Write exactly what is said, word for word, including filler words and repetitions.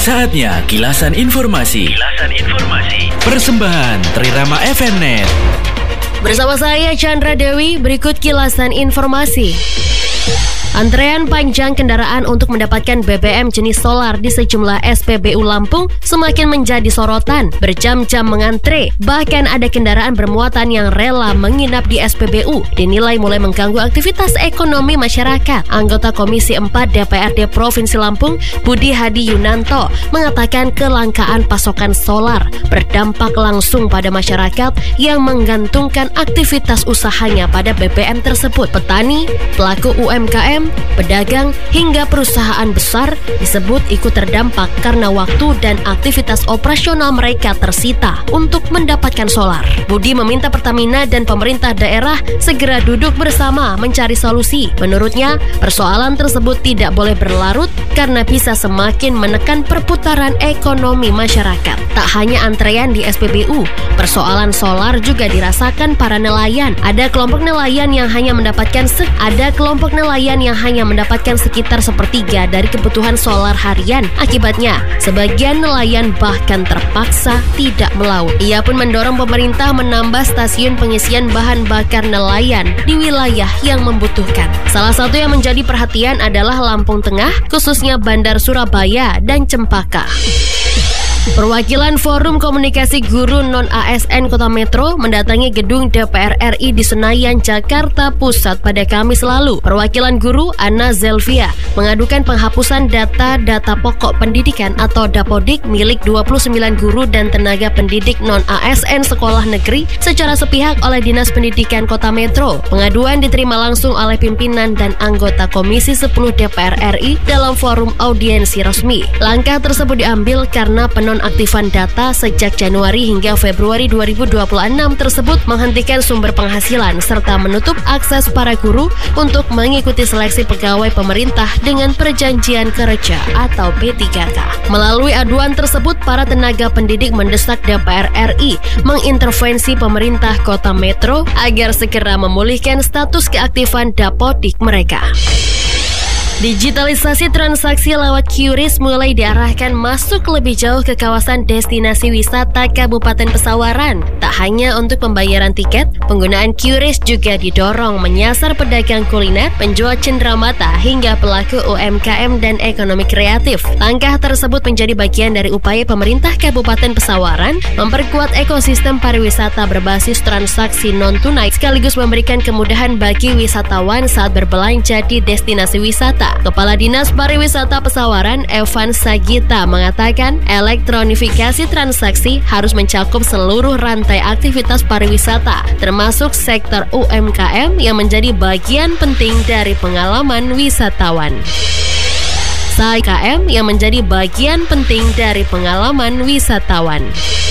Saatnya kilasan informasi. Kilasan informasi. Persembahan Trirama F M Net. Bersama saya Chandra Dewi, berikut kilasan informasi. Antrean panjang kendaraan untuk mendapatkan B B M jenis solar di sejumlah S P B U Lampung semakin menjadi sorotan. Berjam-jam mengantre, bahkan ada kendaraan bermuatan yang rela menginap di S P B U, dinilai mulai mengganggu aktivitas ekonomi masyarakat. Anggota Komisi empat D P R D Provinsi Lampung, Budi Hadi Yunanto, mengatakan kelangkaan pasokan solar berdampak langsung pada masyarakat yang menggantungkan aktivitas usahanya pada B B M tersebut. Petani, pelaku U M K M, pedagang, hingga perusahaan besar disebut ikut terdampak karena waktu dan aktivitas operasional mereka tersita untuk mendapatkan solar. Budi meminta Pertamina dan pemerintah daerah segera duduk bersama mencari solusi. Menurutnya, persoalan tersebut tidak boleh berlarut karena bisa semakin menekan perputaran ekonomi masyarakat. Tak hanya antrean di S P B U, persoalan solar juga dirasakan para nelayan. Ada kelompok nelayan yang hanya mendapatkan se- ada kelompok nelayan yang hanya mendapatkan sekitar sepertiga dari kebutuhan solar harian. Akibatnya, sebagian nelayan bahkan terpaksa tidak melaut. Ia pun mendorong pemerintah menambah stasiun pengisian bahan bakar nelayan di wilayah yang membutuhkan. Salah satu yang menjadi perhatian adalah Lampung Tengah, khususnya Bandar Surabaya dan Cempaka. Perwakilan Forum Komunikasi Guru Non-A S N Kota Metro mendatangi gedung D P R R I di Senayan, Jakarta Pusat pada Kamis lalu. Perwakilan guru Anna Zelvia mengadukan penghapusan data-data pokok pendidikan atau Dapodik milik dua puluh sembilan guru dan tenaga pendidik non-A S N sekolah negeri secara sepihak oleh Dinas Pendidikan Kota Metro. Pengaduan diterima langsung oleh pimpinan dan anggota Komisi sepuluh D P R R I dalam forum audiensi resmi. Langkah tersebut diambil karena penon aktifan data sejak Januari hingga Februari dua ribu dua puluh enam tersebut menghentikan sumber penghasilan serta menutup akses para guru untuk mengikuti seleksi pegawai pemerintah dengan perjanjian kerja atau P tiga K. Melalui aduan tersebut, para tenaga pendidik mendesak D P R R I mengintervensi pemerintah Kota Metro agar segera memulihkan status keaktifan Dapodik mereka. Digitalisasi transaksi lewat QRIS mulai diarahkan masuk lebih jauh ke kawasan destinasi wisata Kabupaten Pesawaran. Tak hanya untuk pembayaran tiket, penggunaan QRIS juga didorong menyasar pedagang kuliner, penjual cenderamata, hingga pelaku U M K M dan ekonomi kreatif. Langkah tersebut menjadi bagian dari upaya pemerintah Kabupaten Pesawaran memperkuat ekosistem pariwisata berbasis transaksi non-tunai sekaligus memberikan kemudahan bagi wisatawan saat berbelanja di destinasi wisata. Kepala Dinas Pariwisata Pesawaran, Evan Sagita, mengatakan elektronifikasi transaksi harus mencakup seluruh rantai aktivitas pariwisata, termasuk sektor U M K M yang menjadi bagian penting dari pengalaman wisatawan. S A I K M yang menjadi bagian penting dari pengalaman wisatawan.